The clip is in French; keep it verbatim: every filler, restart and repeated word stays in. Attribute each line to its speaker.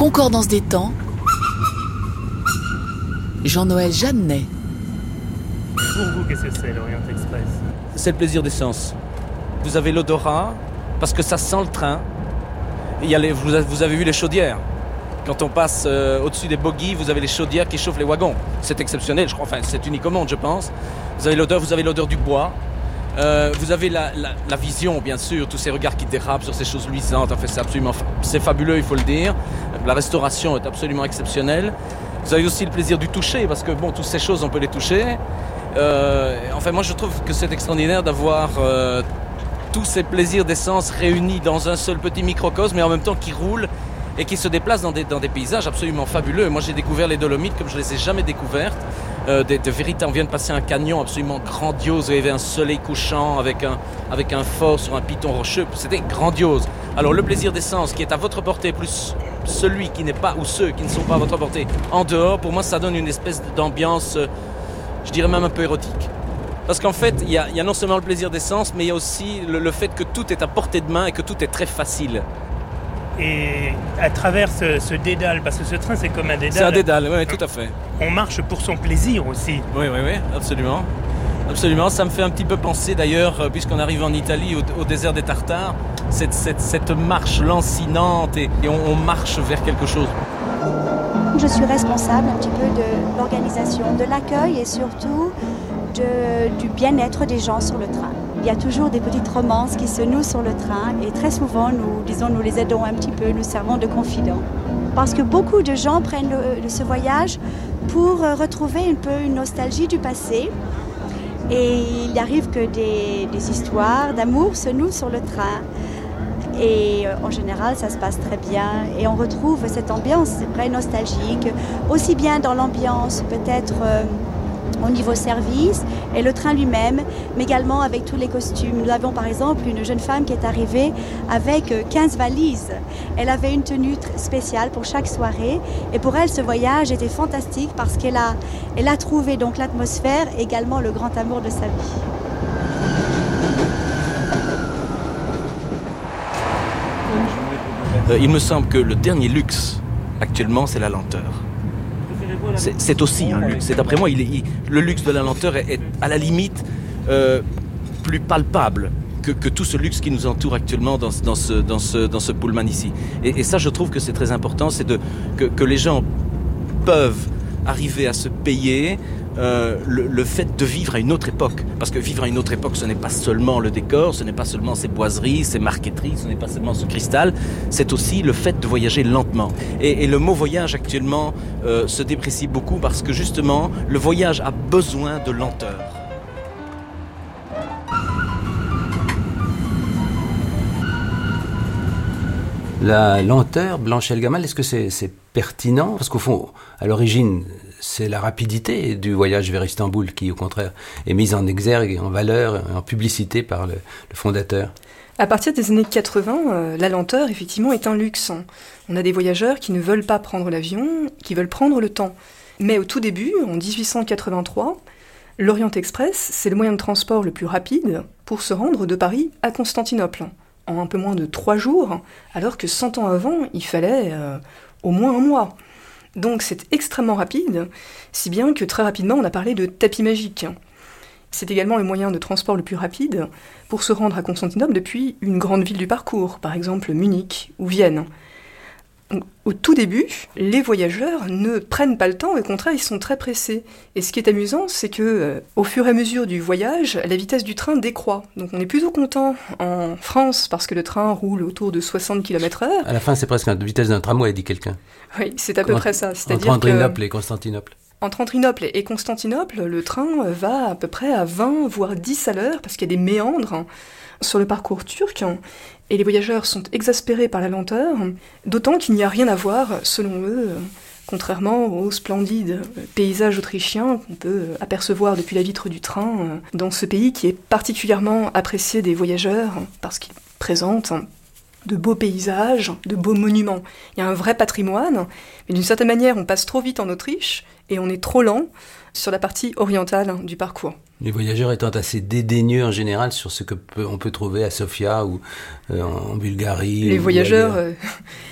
Speaker 1: Concordance des temps, Jean-Noël Jeannet.
Speaker 2: Pour vous, qu'est-ce que c'est l'Orient Express ?
Speaker 3: C'est le plaisir d'essence. Vous avez l'odorat, parce que ça sent le train. Il y a les, vous, avez, vous avez vu les chaudières. Quand on passe euh, au-dessus des bogies, vous avez les chaudières qui chauffent les wagons. C'est exceptionnel, je crois. Enfin, c'est unique au monde, je pense. Vous avez l'odeur, vous avez l'odeur du bois. Euh, vous avez la, la, la vision, bien sûr, tous ces regards qui dérapent sur ces choses luisantes. Enfin, c'est absolument, c'est fabuleux, il faut le dire. La restauration est absolument exceptionnelle. Vous avez aussi le plaisir du toucher, parce que bon, toutes ces choses, on peut les toucher. Euh, enfin, moi, je trouve que c'est extraordinaire d'avoir euh, tous ces plaisirs d'essence réunis dans un seul petit microcosme, mais en même temps qui roulent et qui se déplacent dans des, dans des paysages absolument fabuleux. Moi, j'ai découvert les Dolomites comme je ne les ai jamais découvertes. Euh, de, de vérité, on vient de passer un canyon absolument grandiose. Il y avait un soleil couchant avec un, avec un fort sur un piton rocheux. C'était grandiose. Alors, le plaisir d'essence qui est à votre portée, plus celui qui n'est pas, ou ceux qui ne sont pas à votre portée, en dehors, pour moi, ça donne une espèce d'ambiance, euh, je dirais même un peu érotique. Parce qu'en fait, il y a, il y a non seulement le plaisir d'essence, mais il y a aussi le, le fait que tout est à portée de main et que tout est très facile.
Speaker 2: Et à travers ce, ce dédale, parce que ce train c'est comme un dédale.
Speaker 3: C'est un dédale, oui, tout à fait.
Speaker 2: On marche pour son plaisir aussi.
Speaker 3: Oui, oui, oui, absolument. Absolument, ça me fait un petit peu penser d'ailleurs, puisqu'on arrive en Italie, au, au désert des Tartares, cette, cette, cette marche lancinante et, et on, on marche vers quelque chose.
Speaker 4: Je suis responsable un petit peu de l'organisation, de l'accueil et surtout de, du bien-être des gens sur le train. Il y a toujours des petites romances qui se nouent sur le train et très souvent, nous, disons, nous les aidons un petit peu, nous servons de confidents. Parce que beaucoup de gens prennent le, ce voyage pour retrouver un peu une nostalgie du passé. Et il arrive que des, des histoires d'amour se nouent sur le train. Et en général, ça se passe très bien. Et on retrouve cette ambiance très nostalgique, aussi bien dans l'ambiance peut-être euh, au niveau service et le train lui-même, mais également avec tous les costumes. Nous avons par exemple une jeune femme qui est arrivée avec quinze valises. Elle avait une tenue très spéciale pour chaque soirée et pour elle ce voyage était fantastique parce qu'elle a, elle a trouvé donc l'atmosphère et également le grand amour de sa vie.
Speaker 3: Euh, il me semble que le dernier luxe actuellement c'est la lenteur. C'est, c'est aussi un luxe. C'est, d'après moi, il est, il, le luxe de la lenteur est, est à la limite euh, plus palpable que, que tout ce luxe qui nous entoure actuellement dans, dans, ce, dans, ce, dans ce Pullman ici. Et, et ça, je trouve que c'est très important, c'est de, que, que les gens peuvent arriver à se payer euh, le, le fait de vivre à une autre époque. Parce que vivre à une autre époque, ce n'est pas seulement le décor, ce n'est pas seulement ces boiseries, ces marqueteries, ce n'est pas seulement ce cristal, c'est aussi le fait de voyager lentement. Et, et le mot voyage actuellement euh, se déprécie beaucoup parce que justement, le voyage a besoin de lenteur.
Speaker 5: La lenteur, Blanche Elgamal, est-ce que c'est, c'est pertinent ? Parce qu'au fond, à l'origine, c'est la rapidité du voyage vers Istanbul qui, au contraire, est mise en exergue, en valeur, en publicité par le, le fondateur.
Speaker 6: À partir des années quatre-vingts, euh, la lenteur, effectivement, est un luxe. On a des voyageurs qui ne veulent pas prendre l'avion, qui veulent prendre le temps. Mais au tout début, en dix-huit cent quatre-vingt-trois, l'Orient Express, c'est le moyen de transport le plus rapide pour se rendre de Paris à Constantinople, en un peu moins de trois jours, alors que cent ans avant, il fallait euh, au moins un mois. Donc c'est extrêmement rapide, si bien que très rapidement on a parlé de tapis magique. C'est également le moyen de transport le plus rapide pour se rendre à Constantinople depuis une grande ville du parcours, par exemple Munich ou Vienne. Donc, au tout début, les voyageurs ne prennent pas le temps, au contraire, ils sont très pressés. Et ce qui est amusant, c'est que, euh, au fur et à mesure du voyage, la vitesse du train décroît. Donc on est plutôt content en France parce que le train roule autour de soixante kilomètres heure.
Speaker 5: À la fin, c'est presque la vitesse d'un tramway, dit quelqu'un.
Speaker 6: Oui, c'est à peu
Speaker 5: Comment,
Speaker 6: près ça. C'est-à-dire
Speaker 5: entre Andrinople
Speaker 6: que,
Speaker 5: et Constantinople.
Speaker 6: Entre Andrinople et Constantinople, le train va à peu près à vingt, voire dix à l'heure, parce qu'il y a des méandres sur le parcours turc. Et les voyageurs sont exaspérés par la lenteur, d'autant qu'il n'y a rien à voir, selon eux, contrairement aux splendides paysages autrichiens qu'on peut apercevoir depuis la vitre du train, dans ce pays qui est particulièrement apprécié des voyageurs, parce qu'il présente de beaux paysages, de beaux monuments. Il y a un vrai patrimoine, mais d'une certaine manière, on passe trop vite en Autriche, et on est trop lent sur la partie orientale du parcours.
Speaker 5: Les voyageurs étant assez dédaigneux en général sur ce que peut, on peut trouver à Sofia ou euh, en Bulgarie.
Speaker 6: Les voyageurs euh,